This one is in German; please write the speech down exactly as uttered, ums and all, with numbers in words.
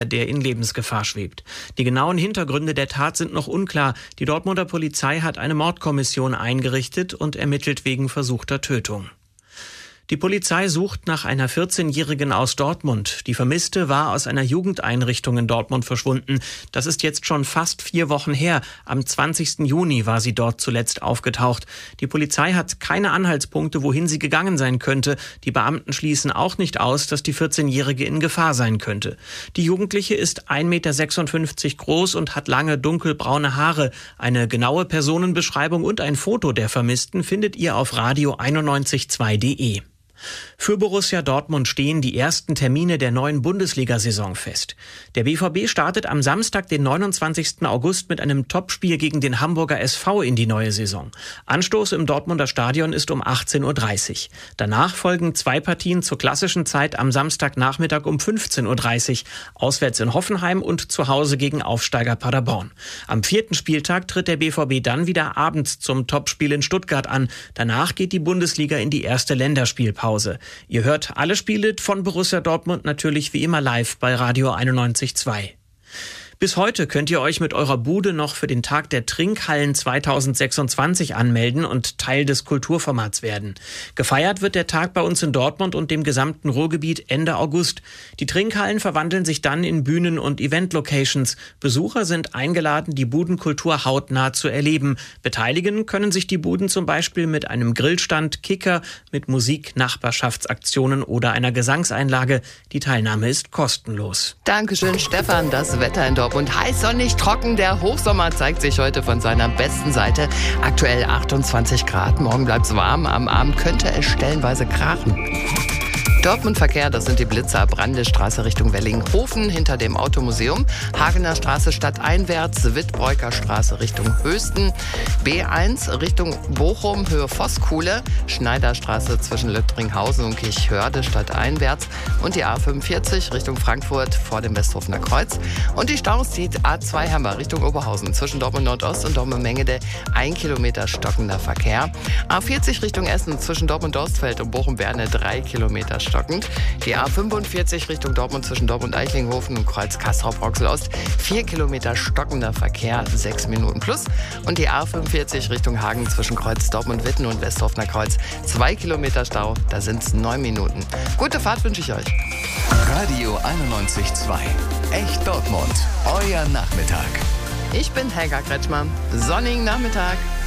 der in Lebensgefahr schwebt. Die genauen Hintergründe der Tat sind noch unklar. Die Dortmunder Polizei hat eine Mordkommission eingerichtet und ermittelt wegen versuchter Tötung. Die Polizei sucht nach einer vierzehnjährigen aus Dortmund. Die Vermisste war aus einer Jugendeinrichtung in Dortmund verschwunden. Das ist jetzt schon fast vier Wochen her. Am zwanzigsten Juni war sie dort zuletzt aufgetaucht. Die Polizei hat keine Anhaltspunkte, wohin sie gegangen sein könnte. Die Beamten schließen auch nicht aus, dass die vierzehnjährige in Gefahr sein könnte. Die Jugendliche ist ein Meter sechsundfünfzig groß und hat lange dunkelbraune Haare. Eine genaue Personenbeschreibung und ein Foto der Vermissten findet ihr auf radio einundneunzig Komma zwei punkt de. Für Borussia Dortmund stehen die ersten Termine der neuen Bundesliga-Saison fest. Der B V B startet am Samstag, den neunundzwanzigsten August, mit einem Topspiel gegen den Hamburger S V in die neue Saison. Anstoß im Dortmunder Stadion ist um achtzehn Uhr dreißig. Danach folgen zwei Partien zur klassischen Zeit am Samstagnachmittag um fünfzehn Uhr dreißig. Auswärts in Hoffenheim und zu Hause gegen Aufsteiger Paderborn. Am vierten Spieltag tritt der B V B dann wieder abends zum Topspiel in Stuttgart an. Danach geht die Bundesliga in die erste Länderspielpause. Ihr hört alle Spiele von Borussia Dortmund natürlich wie immer live bei Radio einundneunzig Komma zwei. Bis heute könnt ihr euch mit eurer Bude noch für den Tag der Trinkhallen zweitausendsechsundzwanzig anmelden und Teil des Kulturformats werden. Gefeiert wird der Tag bei uns in Dortmund und dem gesamten Ruhrgebiet Ende August. Die Trinkhallen verwandeln sich dann in Bühnen- und Event-Locations. Besucher sind eingeladen, die Budenkultur hautnah zu erleben. Beteiligen können sich die Buden zum Beispiel mit einem Grillstand, Kicker, mit Musik, Nachbarschaftsaktionen oder einer Gesangseinlage. Die Teilnahme ist kostenlos. Dankeschön, Stefan. Das Wetter in Dortmund heiß, sonnig, trocken. Der Hochsommer zeigt sich heute von seiner besten Seite. Aktuell achtundzwanzig Grad. Morgen bleibt's warm. Am Abend könnte es stellenweise krachen. Dortmund-Verkehr, das sind die Blitzer, Brandestraße Richtung Wellinghofen hinter dem Automuseum, Hagener Straße stadteinwärts, Wittbreuker Straße Richtung Höchsten, B eins Richtung Bochum, Höhe Voskuhle, Schneiderstraße zwischen Lüttringhausen und Kirchhörde stadteinwärts und die A fünfundvierzig Richtung Frankfurt vor dem Westhofener Kreuz und die Staus, die A zwei Hammer Richtung Oberhausen zwischen Dortmund Nordost und Dortmund Mengede, ein Kilometer stockender Verkehr, A vierzig Richtung Essen zwischen Dortmund Dorstfeld und Bochum-Berne, drei Kilometer stockend. Die A fünfundvierzig Richtung Dortmund zwischen Dortmund Eichlinghofen und Kreuz Castrop-Rauxel-Ost. vier Kilometer stockender Verkehr, sechs Minuten plus. Und die A fünfundvierzig Richtung Hagen zwischen Kreuz Dortmund-Witten und Westhofener Kreuz. zwei Kilometer Stau, da sind es neun Minuten. Gute Fahrt wünsche ich euch. Radio einundneunzig Komma zwei. Echt Dortmund. Euer Nachmittag. Ich bin Helga Kretschmer. Sonnigen Nachmittag.